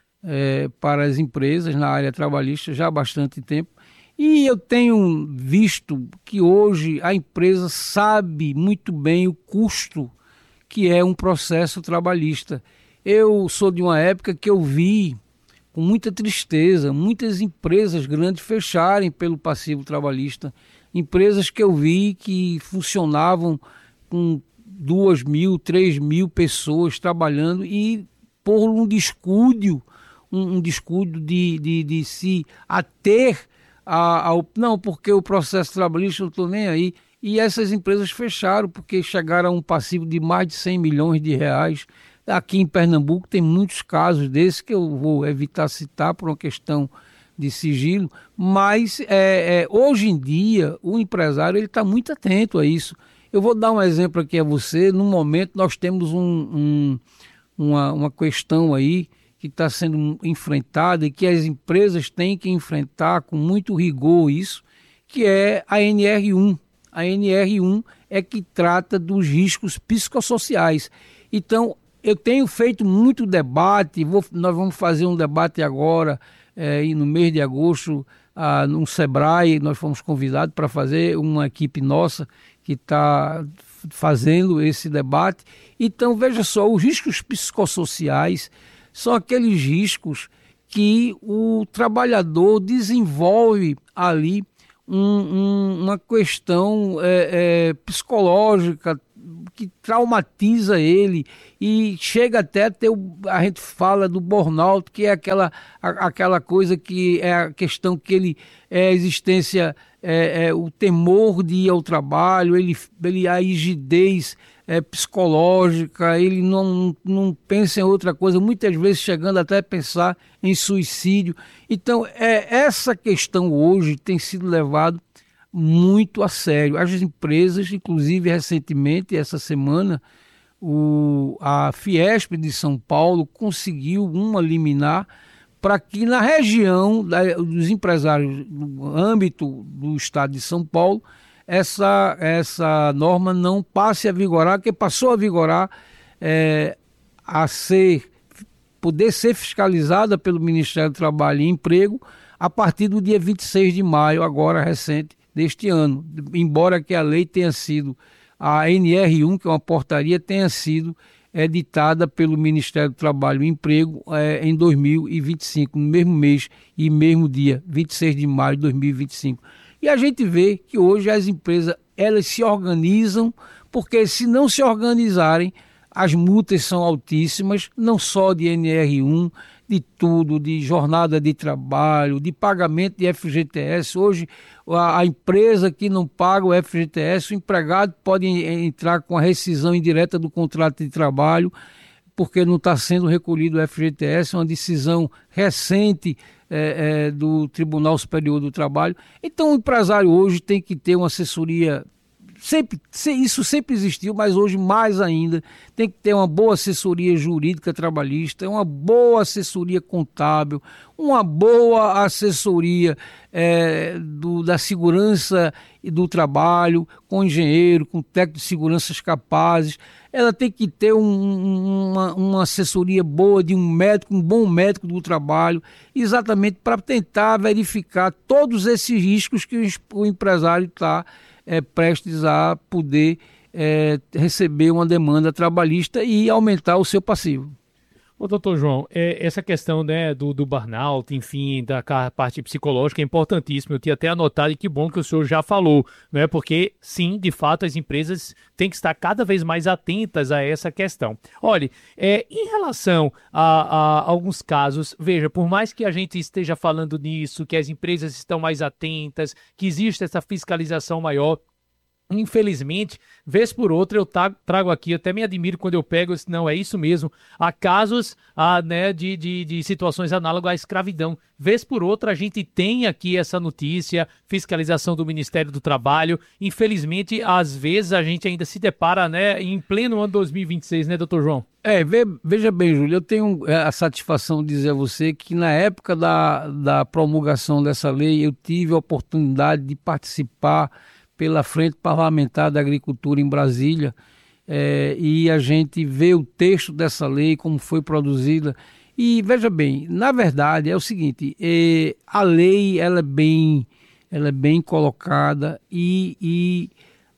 É, para as empresas na área trabalhista já há bastante tempo. E eu tenho visto que hoje a empresa sabe muito bem o custo que é um processo trabalhista. Eu sou de uma época que eu vi com muita tristeza muitas empresas grandes fecharem pelo passivo trabalhista. Empresas que eu vi que funcionavam com duas mil, três mil pessoas trabalhando e por um descuido, um, um descuido de, de, de se ater a, ao... Não, porque o processo trabalhista eu não estou nem aí. e essas empresas fecharam porque chegaram a um passivo de mais de cem milhões de reais. Aqui em Pernambuco tem muitos casos desses que eu vou evitar citar por uma questão de sigilo, mas é, é, hoje em dia o empresário ele está muito atento a isso. Eu vou dar um exemplo aqui a você. No momento nós temos um, um, uma, uma questão aí que está sendo enfrentada e que as empresas têm que enfrentar com muito rigor isso, que é a N R um. A N R um é que trata dos riscos psicossociais. Então, eu tenho feito muito debate, vou, nós vamos fazer um debate agora, é, no mês de agosto, ah, no Sebrae, nós fomos convidados para fazer, uma equipe nossa que está fazendo esse debate. Então, veja só, os riscos psicossociais são aqueles riscos que o trabalhador desenvolve ali um, um, uma questão é, é, psicológica que traumatiza ele e chega até a ter, o, a gente fala do burnout, que é aquela, a, aquela coisa que é a questão que ele é a existência, é, é o temor de ir ao trabalho, ele, ele a rigidez é, psicológica, ele não, não pensa em outra coisa, muitas vezes chegando até a pensar em suicídio. Então, é, essa questão hoje tem sido levada muito a sério. As empresas, inclusive recentemente, essa semana, o, a Fiesp de São Paulo conseguiu uma liminar para que na região da, dos empresários, no âmbito do estado de São Paulo, essa, essa norma não passe a vigorar, que passou a vigorar, é, a ser, poder ser fiscalizada pelo Ministério do Trabalho e Emprego a partir do dia vinte e seis de maio, agora recente, deste ano, embora que a lei tenha sido, a N R um, que é uma portaria, tenha sido editada pelo Ministério do Trabalho e Emprego é, em dois mil e vinte e cinco, no mesmo mês e mesmo dia, vinte e seis de maio de dois mil e vinte e cinco. E a gente vê que hoje as empresas, elas se organizam, porque se não se organizarem, as multas são altíssimas, não só de N R um, de tudo, de jornada de trabalho, de pagamento de F G T S. Hoje, a, a empresa que não paga o F G T S, o empregado pode entrar com a rescisão indireta do contrato de trabalho, porque não está sendo recolhido o F G T S, é uma decisão recente é, é, do Tribunal Superior do Trabalho. Então, o empresário hoje tem que ter uma assessoria. Sempre, isso sempre existiu, mas hoje mais ainda, tem que ter uma boa assessoria jurídica trabalhista, uma boa assessoria contábil, uma boa assessoria é, do, da segurança e do trabalho, com engenheiro, com técnico de seguranças capazes. Ela tem que ter um, uma, uma assessoria boa de um médico, um bom médico do trabalho, exatamente para tentar verificar todos esses riscos que o empresário está É, prestes a poder é, receber uma demanda trabalhista e aumentar o seu passivo. Ô, doutor João, é, essa questão, né, do, do burnout, enfim, da parte psicológica é importantíssima. Eu tinha até anotado, e que bom que o senhor já falou, né, porque sim, de fato, as empresas têm que estar cada vez mais atentas a essa questão. Olha, é, em relação a, a alguns casos, veja, por mais que a gente esteja falando nisso, que as empresas estão mais atentas, que existe essa fiscalização maior, infelizmente, vez por outra eu trago aqui, até me admiro quando eu pego, não, é isso mesmo, há casos há, né, de, de, de situações análogas à escravidão. Vez por outra a gente tem aqui essa notícia, fiscalização do Ministério do Trabalho. Infelizmente, às vezes a gente ainda se depara, né, em pleno ano dois mil e vinte e seis, né, doutor João? É, veja bem, Júlio, eu tenho a satisfação de dizer a você que na época da, da promulgação dessa lei eu tive a oportunidade de participar pela Frente Parlamentar da Agricultura em Brasília, é, e a gente vê o texto dessa lei, como foi produzida. E veja bem, na verdade é o seguinte, é, a lei ela é, bem, ela é bem colocada e, e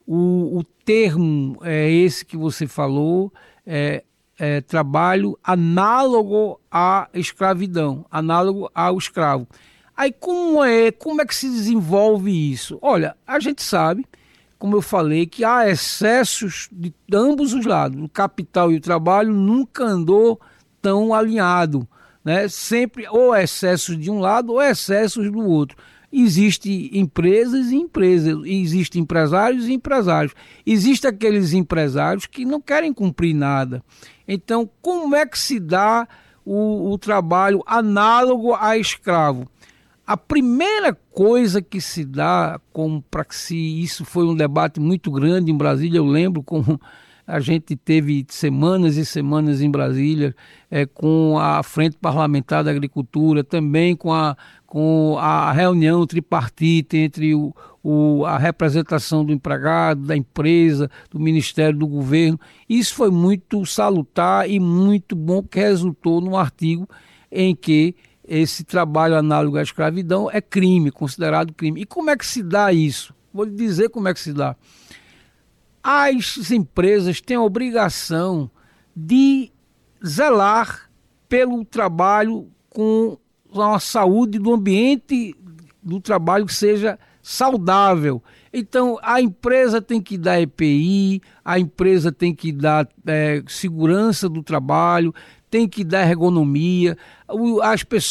o, o termo é esse que você falou, é, é trabalho análogo à escravidão, análogo ao escravo. Aí como é, como é que se desenvolve isso? Olha, a gente sabe, como eu falei, que há excessos de ambos os lados. O capital e o trabalho nunca andou tão alinhado, né? Sempre ou excessos de um lado ou excessos do outro. Existem empresas e empresas, existem empresários e empresários. Existem aqueles empresários que não querem cumprir nada. Então, como é que se dá o, o trabalho análogo a escravo? A primeira coisa que se dá, como para que se isso foi um debate muito grande em Brasília, eu lembro como a gente teve semanas e semanas em Brasília é, com a Frente Parlamentar da Agricultura, também com a, com a reunião tripartite entre o, o, a representação do empregado, da empresa, do Ministério, do Governo. Isso foi muito salutar e muito bom, que resultou num artigo em que esse trabalho análogo à escravidão é crime, considerado crime. E como é que se dá isso? Vou lhe dizer como é que se dá. As empresas têm a obrigação de zelar pelo trabalho com a saúde do ambiente do trabalho que seja saudável. Então, a empresa tem que dar E P I, a empresa tem que dar é, segurança do trabalho, tem que dar ergonomia, as pessoas